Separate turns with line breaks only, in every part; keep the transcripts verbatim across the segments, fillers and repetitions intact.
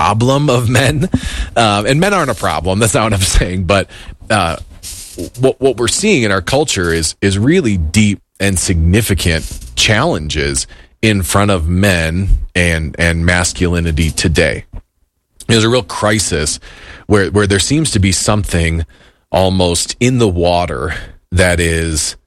problem of men. Um, and men aren't a problem. That's not what I'm saying. But uh, what what we're seeing in our culture is is really deep and significant challenges in front of men and and masculinity today. There's a real crisis where where there seems to be something almost in the water that is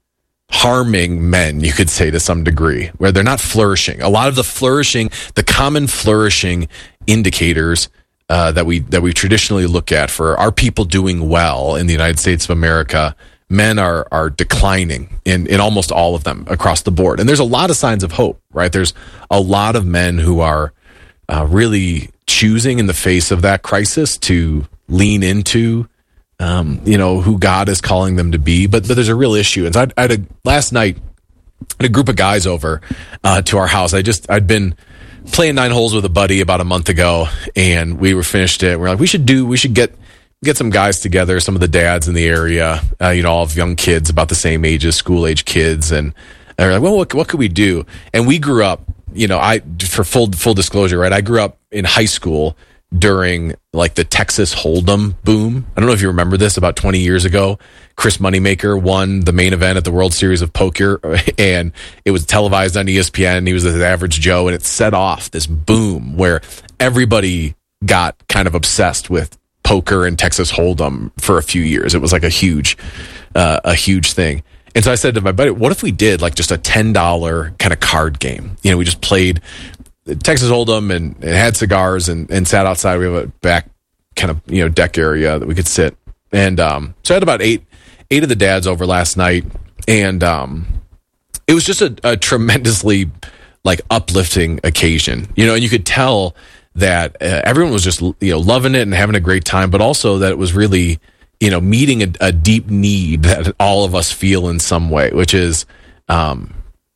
harming men, you could say, to some degree, where they're not flourishing. A lot of the flourishing, the common flourishing indicators uh, that we that we traditionally look at for our people doing well in the United States of America, men are are declining in, in almost all of them across the board. And there's a lot of signs of hope, right? There's a lot of men who are uh, really choosing in the face of that crisis to lean into Um, you know, who God is calling them to be, but but there's a real issue. And so I, I had a, last night, I had a group of guys over uh, to our house. I just I'd been playing nine holes with a buddy about a month ago, and we were finished it. We're like, we should do, we should get get some guys together, some of the dads in the area, uh, you know, all of young kids about the same ages, school age kids, and they're like, well, what what could we do? And we grew up, you know, I for full full disclosure, right? I grew up in high school during like the Texas Hold'em boom. I don't know if you remember this. About twenty years ago, Chris Moneymaker won the main event at the World Series of Poker, and it was televised on E S P N. He was the average Joe, and it set off this boom where everybody got kind of obsessed with poker and Texas Hold'em for a few years. It was like a huge, uh, a huge thing. And so I said to my buddy, what if we did like just a ten dollar kind of card game? You know, we just played Texas Hold'em and, and had cigars and, and sat outside. We have a back kind of, you know, deck area that we could sit. And um, so I had about eight eight of the dads over last night. And um, it was just a, a tremendously like uplifting occasion, you know, and you could tell that uh, everyone was just, you know, loving it and having a great time, but also that it was really, you know, meeting a, a deep need that all of us feel in some way, which is, um,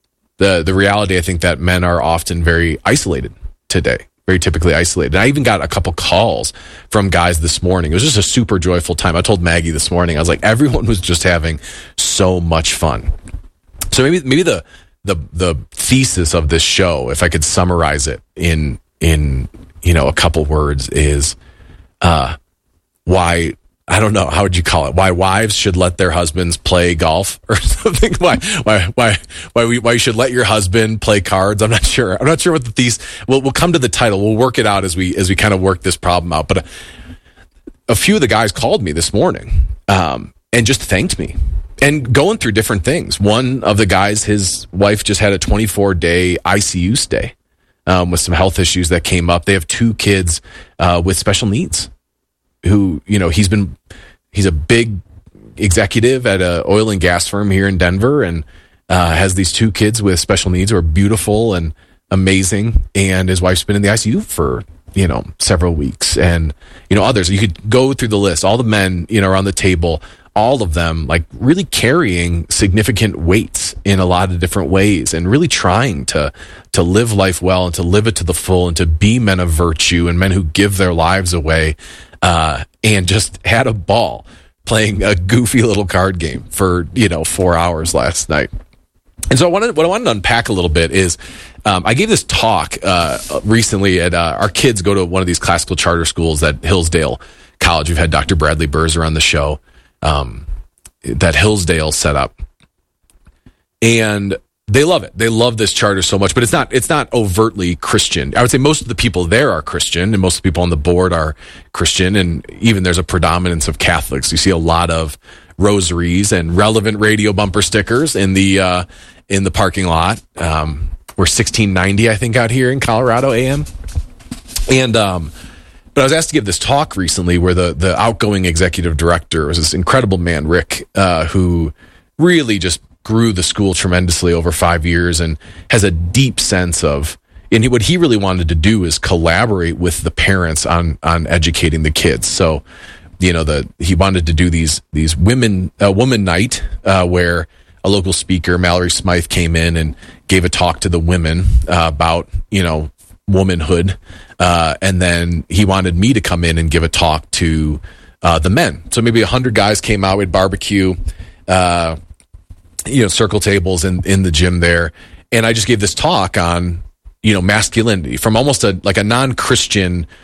The the reality, I think, that men are often very isolated today, very typically isolated. And I even got a couple calls from guys this morning. It was just a super joyful time. I told Maggie this morning, I was like, everyone was just having so much fun. So maybe maybe the the the thesis of this show, if I could summarize it in in you know a couple words, is uh, why. I don't know, how would you call it? Why wives should let their husbands play golf or something? Why, why, why, why we, why you should let your husband play cards? I'm not sure. I'm not sure what the thesis. We'll, we'll come to the title. We'll work it out as we, as we kind of work this problem out. But a, a few of the guys called me this morning, um, and just thanked me and going through different things. One of the guys, his wife just had a twenty-four day I C U stay, um, with some health issues that came up. They have two kids, uh, with special needs. Who, you know, he's been, he's a big executive at a oil and gas firm here in Denver, and uh, has these two kids with special needs who are beautiful and amazing. And his wife's been in the I C U for, you know, several weeks, and, you know, others. You could go through the list, all the men, you know, around the table, all of them like really carrying significant weights in a lot of different ways and really trying to, to live life well and to live it to the full and to be men of virtue and men who give their lives away. Uh, and just had a ball playing a goofy little card game for, you know, four hours last night. And so I wanted, what I wanted to unpack a little bit is, um, I gave this talk, uh, recently at, uh, our kids go to one of these classical charter schools at Hillsdale College. We've had Doctor Bradley Burzer on the show, um, that Hillsdale set up. And they love it. They love this charter so much, but it's not, it's not overtly Christian. I would say most of the people there are Christian, and most of the people on the board are Christian. And even there's a predominance of Catholics. You see a lot of rosaries and relevant radio bumper stickers in the, uh, in the parking lot. Um, we're sixteen ninety, I think, out here in Colorado A M. And, um, but I was asked to give this talk recently where the, the outgoing executive director was this incredible man, Rick, uh, who really just grew the school tremendously over five years and has a deep sense of, and what he really wanted to do is collaborate with the parents on, on educating the kids. So, you know, the, he wanted to do these, these women, uh, woman night, uh, where a local speaker, Mallory Smythe, came in and gave a talk to the women, uh, about, you know, womanhood. Uh, and then he wanted me to come in and give a talk to, uh, the men. So maybe a hundred guys came out with barbecue, uh, you know, circle tables in, in the gym there. And I just gave this talk on, you know, masculinity from almost a, like a non-Christian